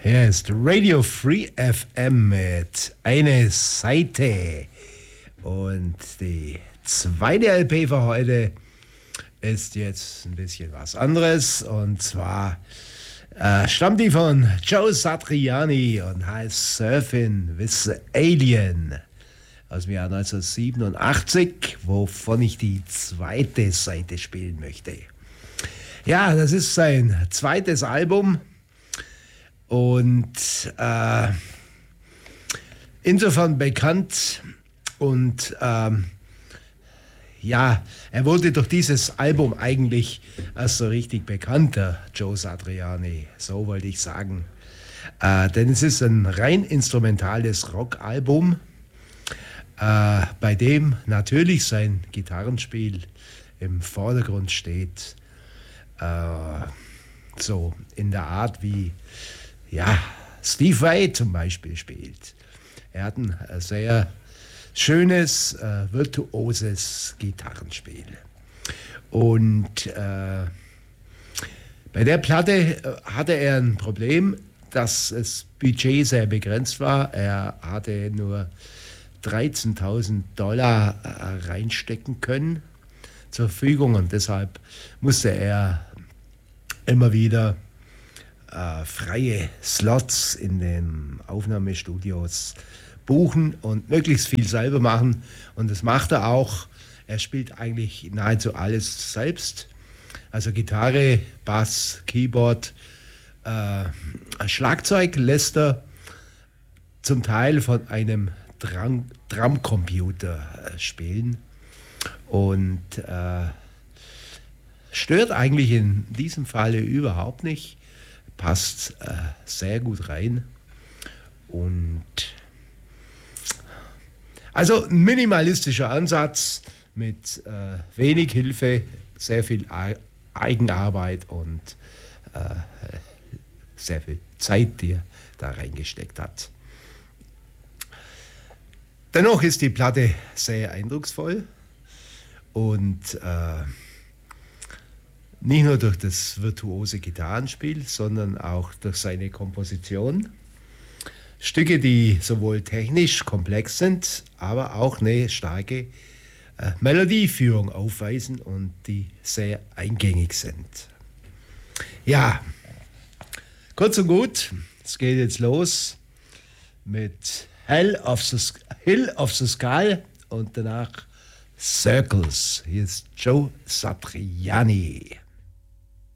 Hier ist Radio Free FM mit einer Seite. Und die zweite LP für heute ist jetzt ein bisschen was anderes. Und zwar stammt die von Joe Satriani und heißt Surfing with the Alien aus dem Jahr 1987, wovon ich die zweite Seite spielen möchte. Ja, das ist sein zweites Album und insofern bekannt und ja, er wurde durch dieses Album eigentlich erst so richtig bekannt, der Joe Satriani, so wollte ich sagen. Denn es ist ein rein instrumentales Rockalbum, bei dem natürlich sein Gitarrenspiel im Vordergrund steht. So in der Art wie ja, Steve Vai zum Beispiel spielt. Er hat ein sehr schönes, virtuoses Gitarrenspiel. Und bei der Platte hatte er ein Problem, dass das Budget sehr begrenzt war. Er hatte nur $13.000 reinstecken können zur Verfügung und deshalb musste er immer wieder freie Slots in den Aufnahmestudios buchen und möglichst viel selber machen. Und das macht er auch. Er spielt eigentlich nahezu alles selbst. Also Gitarre, Bass, Keyboard, Schlagzeug lässt er zum Teil von einem Drumcomputer spielen. Und stört eigentlich in diesem Falle überhaupt nicht. Passt sehr gut rein. Und also ein minimalistischer Ansatz mit wenig Hilfe, sehr viel Eigenarbeit und sehr viel Zeit, die er da reingesteckt hat. Dennoch ist die Platte sehr eindrucksvoll und nicht nur durch das virtuose Gitarrenspiel, sondern auch durch seine Komposition. Stücke, die sowohl technisch komplex sind, aber auch eine starke Melodieführung aufweisen und die sehr eingängig sind. Ja, kurz und gut, es geht jetzt los mit Hill of the Sky und danach Circles. Hier ist Joe Satriani.